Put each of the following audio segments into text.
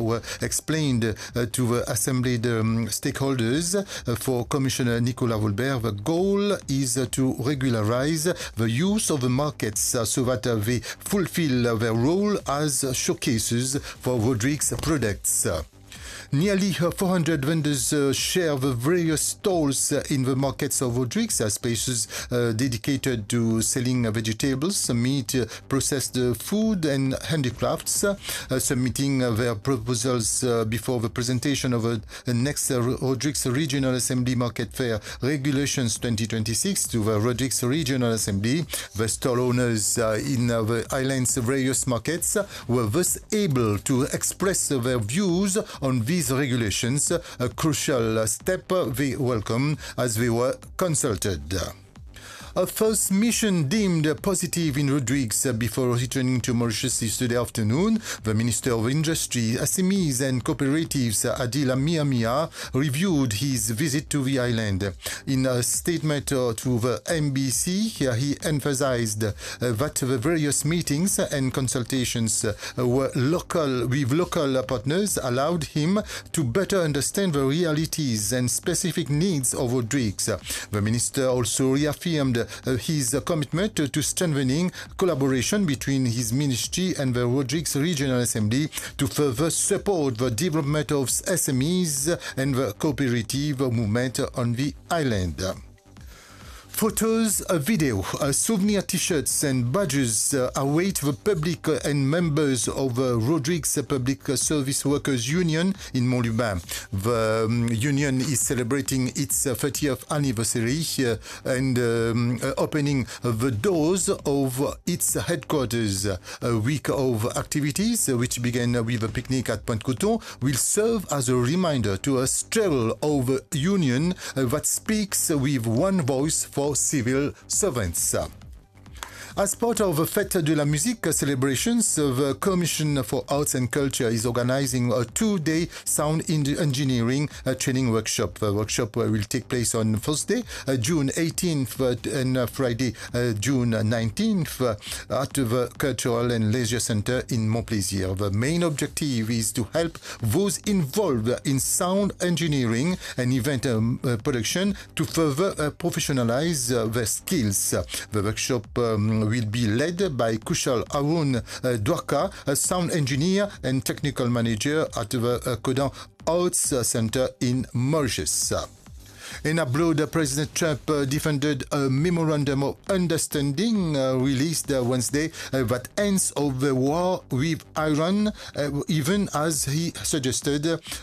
were explained to the assembled stakeholders. For Commissioner Nicolas Wolbert, the goal is to regularize the use of the markets so that they fulfill their role as showcases for Rodrigues products. Nearly 400 vendors share the various stalls in the markets of Rodrigues, spaces dedicated to selling vegetables, meat, processed food and handicrafts, submitting their proposals before the presentation of the next Rodrigues Regional Assembly Market Fair Regulations 2026 to the Rodrigues Regional Assembly. The stall owners in the island's various markets were thus able to express their views on these regulations, a crucial step they welcome as they were consulted. A first mission deemed positive in Rodrigues before returning to Mauritius yesterday afternoon. The Minister of Industry, SMEs and Cooperatives, Adil Mia, reviewed his visit to the island. In a statement to the MBC, he emphasized that the various meetings and consultations were with local partners allowed him to better understand the realities and specific needs of Rodrigues. The Minister also reaffirmed his commitment to strengthening collaboration between his ministry and the Rodrigues Regional Assembly to further support the development of SMEs and the cooperative movement on the island. Photos, video, souvenir t-shirts and badges await the public and members of the Rodrigues Public Service Workers Union in Montluban. The union is celebrating its 30th anniversary and opening the doors of its headquarters. A week of activities, which began with a picnic at Pointe Coton, will serve as a reminder to us all of the union that speaks with one voice for civil servants. As part of the Fête de la Musique celebrations, the Commission for Arts and Culture is organizing a 2-day sound engineering training workshop. The workshop will take place on Thursday, June 18th and Friday, June 19th at the Cultural and Leisure Center in Montplaisir. The main objective is to help those involved in sound engineering and event production to further professionalize their skills. The workshop will be led by Kushal Arun Dwarka, a sound engineer and technical manager at the Codan Arts Center in Mauritius. In abroad, President Trump defended a memorandum of understanding released Wednesday that ends of the war with Iran, even as he suggested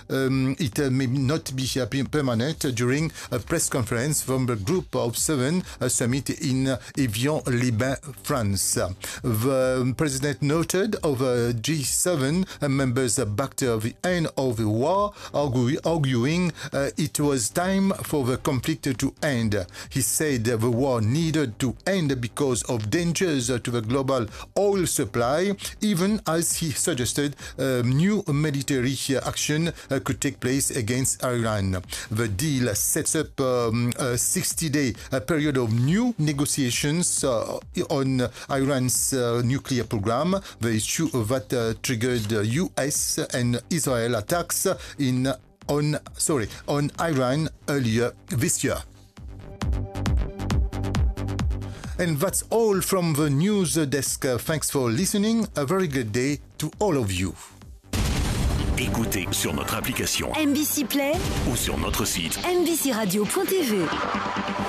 it may not be permanent during a press conference from the Group of Seven summit in Evian-les-Bains, France. The president noted over G7 members backed the end of the war, arguing it was time for the conflict to end. He said the war needed to end because of dangers to the global oil supply, even as he suggested new military action could take place against Iran. The deal sets up a 60-day period of new negotiations on Iran's nuclear program, the issue that triggered US and Israel attacks on Iran earlier this year. And that's all from the news desk. Thanks for listening. A very good day to all of you. Écoutez sur notre application MBC Play ou sur notre site mbcradio.tv.